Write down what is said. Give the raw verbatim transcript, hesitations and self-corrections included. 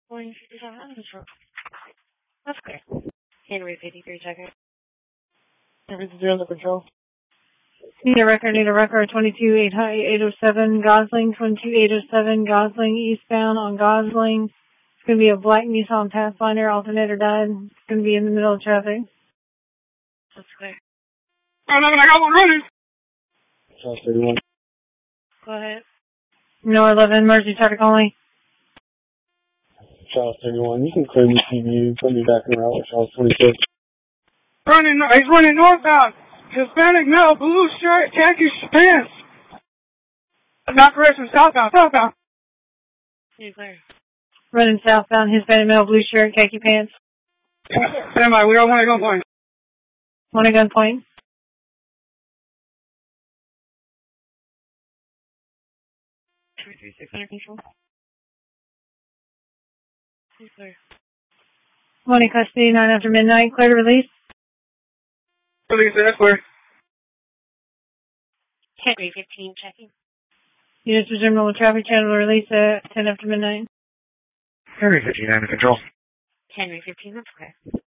one fifty-seven, that's clear. Henry fifty-three, checker. Henry zero under control. Need a record, need a record, twenty-two eight oh seven, Gosling, twenty-two eight oh seven, Gosling, eastbound on Gosling. It's going to be a black Nissan Pathfinder, alternator died. It's going to be in the middle of traffic. That's clear. Oh, no, I got one running. South thirty-one. Go ahead. No eleven, emergency traffic only. South thirty-one, you can clear me T V, put me back in route with South twenty-six. Running, he's running northbound. Hispanic male, blue shirt, khaki pants. Not correct from southbound, southbound. You clear. Running southbound, Hispanic male, blue shirt, khaki pants. Stand by, we don't want to go point. One at gunpoint. two three six under control. You clear. One in custody, nine after midnight, clear to release. Release, that's clear. Henry fifteen, checking. Units resume normal traffic channel to release at ten after midnight. Henry fifteen under control. Henry fifteen, that's clear.